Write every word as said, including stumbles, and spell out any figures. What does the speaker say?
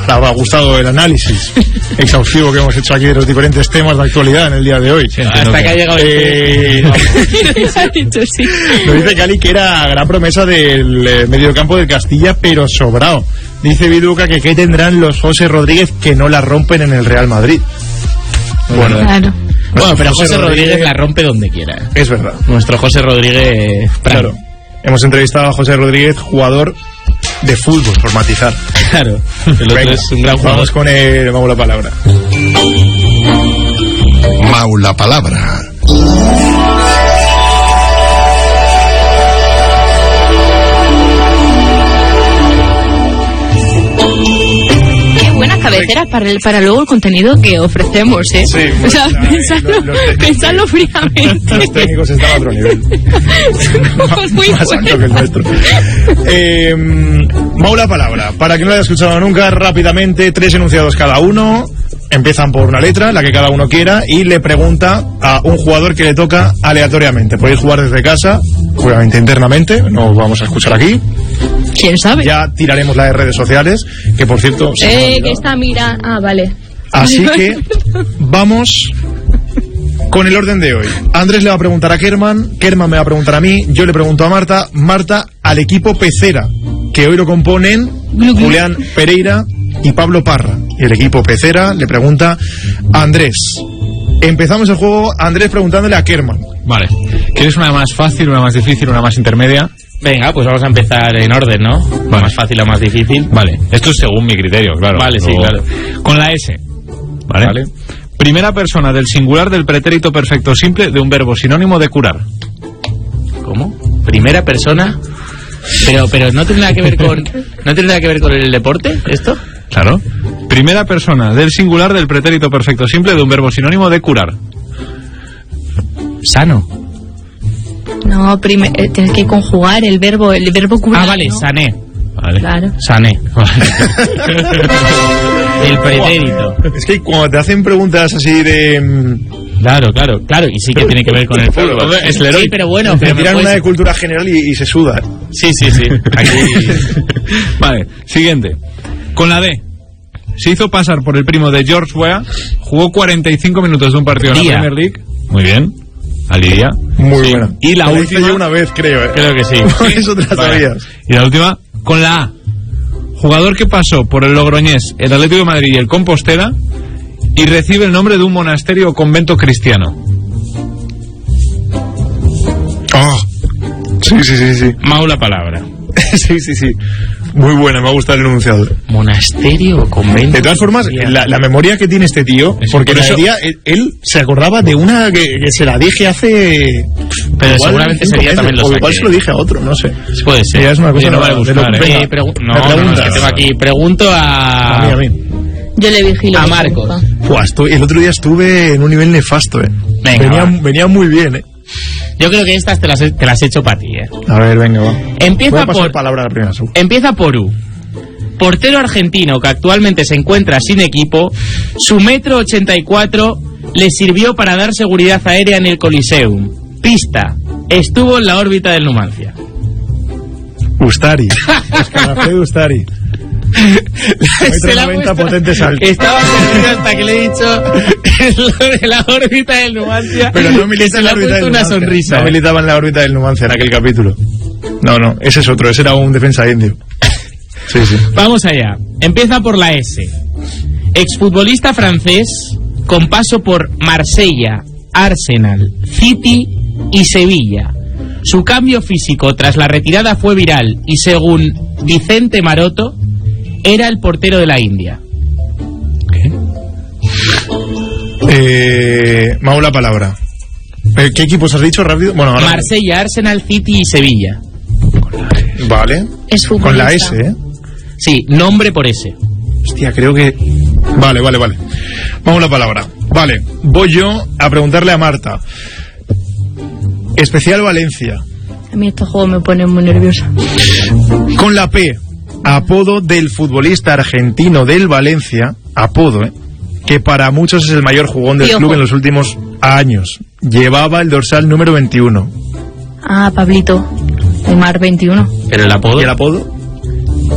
le habrá gustado el análisis exhaustivo que hemos hecho aquí de los diferentes temas de actualidad en el día de hoy. Sí, hasta que ha llegado eh, el sí. Nos dice Cali que era gran promesa del eh, mediocampo del Castilla, pero sobrado. Dice Viduca que qué tendrán los José Rodríguez que no la rompen en el Real Madrid. Bueno, claro. Bueno, pero José Rodríguez, Rodríguez la rompe donde quiera. Es verdad. Nuestro José Rodríguez. Claro. Hemos entrevistado a José Rodríguez, jugador de fútbol, por matizar. Claro. El otro es un gran jugador. Vamos con el Mau la palabra. Mau la palabra. Buenas cabeceras para, el, para luego el contenido que ofrecemos, ¿eh? Sí, o sea, bueno, pensadlo, los, los pensadlo fríamente. Los técnicos están a otro nivel. Muy más alto que el nuestro. Eh, Mau la palabra. Para quien no lo haya escuchado nunca, rápidamente, tres enunciados cada uno. Empiezan por una letra, la que cada uno quiera, y le pregunta a un jugador que le toca aleatoriamente. Podéis jugar desde casa, obviamente internamente, no os vamos a escuchar aquí. ¿Quién sabe? Ya tiraremos las redes sociales, que por cierto... Eh, que está, mira... Ah, vale. Así que vamos con el orden de hoy. Andrés le va a preguntar a Kerman, Kerman me va a preguntar a mí, yo le pregunto a Marta, Marta al equipo Pecera, que hoy lo componen Julián Pereira y Pablo Parra. Y el equipo Pecera le pregunta a Andrés. Empezamos el juego, Andrés preguntándole a Kerman. Vale. ¿Quieres una más fácil, una más difícil, una más intermedia? Venga, pues vamos a empezar en orden, ¿no? Vale. Más fácil o más difícil. Vale. Esto es según mi criterio, claro. Vale, sí, Luego... claro. Con la S. ¿Vale? Vale. Primera persona del singular del pretérito perfecto simple de un verbo sinónimo de curar. ¿Cómo? Primera persona... Pero, pero no tiene nada que ver con... ¿No tiene nada que ver con el deporte, esto? Claro. Primera persona del singular del pretérito perfecto simple de un verbo sinónimo de curar. Sano. No, prime, eh, tienes que conjugar el verbo, el verbo curar. Ah, vale, ¿no? sané. Vale. Claro. Sané. Vale. El pretérito. Es que cuando te hacen preguntas así de... Claro, claro, claro, y sí que tiene que ver con el fútbol. Es Leroy. Sí, pero bueno, te pero tiran puedes... una de cultura general y, y se suda. Sí, sí, sí. Aquí... Vale, siguiente. Con la D. Se hizo pasar por el primo de George Weah, jugó cuarenta y cinco minutos de un partido en la Premier League. Muy bien. A Lidia. Muy sí. buena. Y la te última... hice yo una vez, creo. ¿eh? Creo que sí. Eso te la vale. sabías. Y la última, con la A. Jugador que pasó por el Logroñés, el Atlético de Madrid y el Compostela y recibe el nombre de un monasterio o convento cristiano. Oh. Sí, sí, sí, sí. Mau la palabra. Sí, sí, sí. Muy buena, me ha gustado el enunciado. Monasterio o convento. De todas formas, la, la memoria que tiene este tío, es porque por eso... día, él, él se acordaba de una que, que se la dije hace... Pero igual, seguramente sería meses, también lo o saqué. igual se lo dije a otro, no sé. Puede ser. Ya es una cosa. Oye, no vale buscar, de lo, ¿eh? Eh, pregu- no, me no, no, es que tengo aquí. Pregunto a... A mí, a mí. Yo le vigilo. A Marcos. Buah, estoy, el otro día estuve en un nivel nefasto, eh. Venga, venía, va. venía muy bien, eh. Yo creo que estas te las he, te las he hecho para ti, eh. A ver, venga, va. Empieza Voy a pasar por... palabra a la primera, seguro. Empieza por U. Portero argentino que actualmente se encuentra sin equipo, su metro ochenta y cuatro le sirvió para dar seguridad aérea en el Coliseum. Pista, estuvo en la órbita del Numancia. Ustari. Escalafé Ustari. Se la ha noventa puesto- potentes altos. Estaba perdido hasta que le he dicho lo de la órbita del Numancia. Pero no que milita se en le la ha órbita puesto del una Numancia. sonrisa. No eh. militaba en la órbita del Numancia en aquel capítulo. No, no, ese es otro, ese era un defensa indio. Sí, sí. Vamos allá. Empieza por la S. Exfutbolista francés con paso por Marsella, Arsenal, City y Sevilla. Su cambio físico tras la retirada fue viral y según Vicente Maroto era el portero de la India. Eh, Mau la palabra. Eh, ¿Qué equipos has dicho rápido? Bueno, ahora... Marsella, Arsenal, City y Sevilla. Vale. Es futbolista. Con la S, ¿eh? Sí, nombre por S. Hostia, creo que... Vale, vale, vale. Vamos a la palabra. Vale, voy yo a preguntarle a Marta. Especial Valencia. A mí este juego me pone muy nerviosa. Con la P, apodo del futbolista argentino del Valencia, apodo, ¿eh? Que para muchos es el mayor jugón del Piojo. club en los últimos años. Llevaba el dorsal número veintiuno. Ah, Pablito. El Mar veintiuno. Pero el apodo... ¿Y el apodo?